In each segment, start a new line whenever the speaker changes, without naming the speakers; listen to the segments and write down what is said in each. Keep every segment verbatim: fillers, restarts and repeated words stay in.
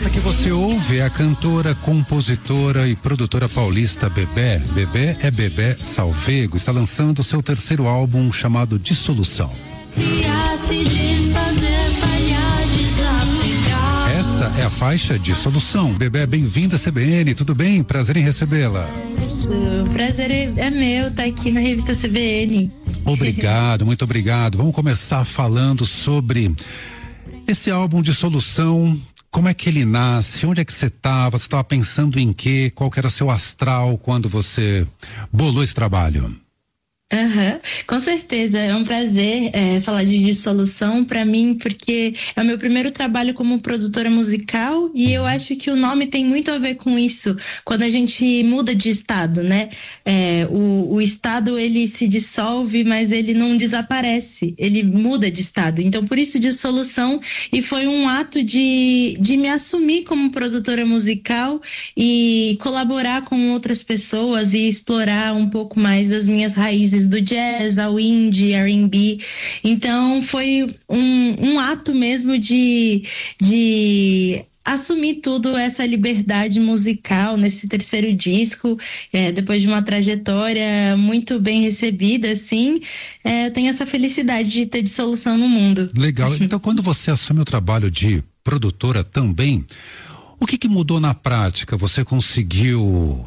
Essa que você ouve é a cantora, compositora e produtora paulista Bebé. Bebé é Bebé Salvego. Está lançando seu terceiro álbum chamado Dissolução. Essa é a faixa Dissolução. Bebé, bem-vinda à C B N, tudo bem? Prazer em recebê-la.
O prazer é meu estar aqui na revista C B N.
Obrigado, muito obrigado. Vamos começar falando sobre esse álbum Dissolução. Como é que ele nasce? Onde é que você estava? Você estava pensando em quê? Qual que era seu astral quando você bolou esse trabalho?
Uhum, com certeza, é um prazer é, falar de Dissolução para mim, porque é o meu primeiro trabalho como produtora musical e eu acho que o nome tem muito a ver com isso, quando a gente muda de estado, né? É, o, o estado, ele se dissolve, mas ele não desaparece, ele muda de estado, então por isso Dissolução, e foi um ato de, de me assumir como produtora musical e colaborar com outras pessoas e explorar um pouco mais das minhas raízes do jazz, ao indie, R and B. Então foi um, um ato mesmo de, de assumir tudo, essa liberdade musical nesse terceiro disco, é, depois de uma trajetória muito bem recebida, assim, é, eu tenho essa felicidade de ter Dissolução no mundo.
Legal. Então, quando você assume o trabalho de produtora também, o que que mudou na prática? Você conseguiu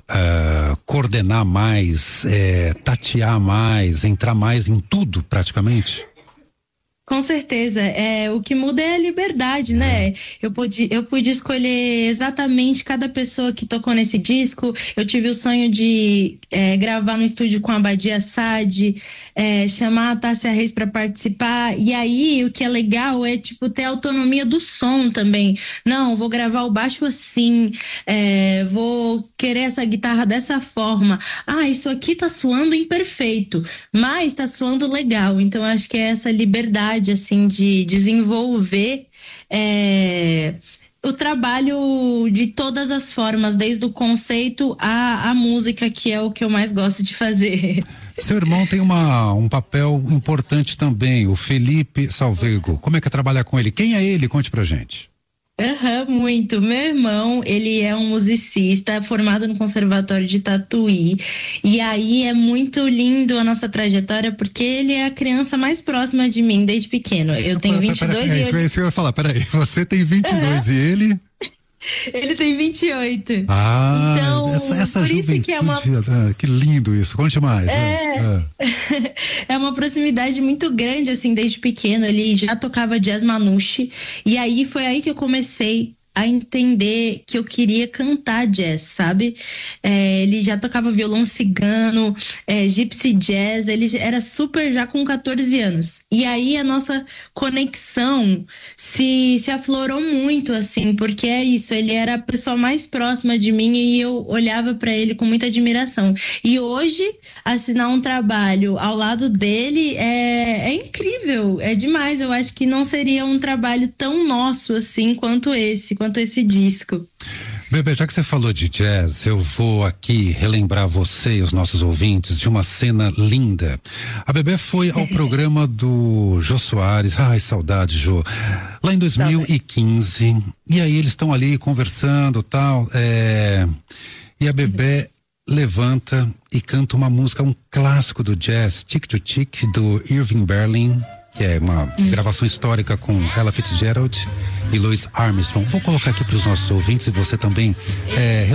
uh, coordenar mais, eh, tatear mais, entrar mais em tudo praticamente?
Com certeza, é, o que muda é a liberdade, né? Eu pude, eu pude escolher exatamente cada pessoa que tocou nesse disco. Eu tive o sonho de é, gravar no estúdio com a Badia Saad, é, chamar a Tássia Reis para participar. E aí, o que é legal é, tipo, ter autonomia do som também. Não, vou gravar o baixo assim, é, vou querer essa guitarra dessa forma. Ah, isso aqui tá soando imperfeito, mas tá soando legal. Então, acho que é essa liberdade, assim, de desenvolver é, o trabalho de todas as formas, desde o conceito à, à música, que é o que eu mais gosto de fazer.
Seu irmão tem uma, um papel importante também, o Felipe Salvego. Como é que é trabalhar com ele? Quem é ele? Conte pra gente.
Uhum, muito. Meu irmão, ele é um musicista formado no Conservatório de Tatuí, e aí é muito lindo a nossa trajetória, porque ele é a criança mais próxima de mim desde pequeno. Eu tenho vinte e dois
pera, pera,
e
é,
ele...
isso que eu ia falar, peraí, você tem vinte e dois uhum. E ele?
Ele tem vinte e oito.
Ah,
então,
essa, essa
por
juventude,
isso que é uma...
ah, que lindo isso, conte mais.
É,
ah.
é uma proximidade muito grande, assim, desde pequeno. Ele já tocava jazz manouche, e aí foi aí que eu comecei a entender que eu queria cantar jazz, sabe? É, ele já tocava violão cigano, é, gypsy jazz, ele era super já com catorze anos. E aí a nossa conexão se, se aflorou muito, assim, porque é isso, ele era a pessoa mais próxima de mim e eu olhava para ele com muita admiração. E hoje, assinar um trabalho ao lado dele é, é incrível, é demais. Eu acho que não seria um trabalho tão nosso, assim, quanto esse, quanto esse disco.
Bebê, já que você falou de jazz, eu vou aqui relembrar você e os nossos ouvintes de uma cena linda. A Bebê foi ao programa do Jô Soares, ai, saudade, Jô, lá em dois mil e quinze, e aí eles estão ali conversando, tal, é, e a Bebê levanta e canta uma música, um clássico do jazz, Tic to Tic, do Irving Berlin, que é uma hum. gravação histórica com Ella Fitzgerald e Louis Armstrong. Vou colocar aqui para os nossos ouvintes e você também é,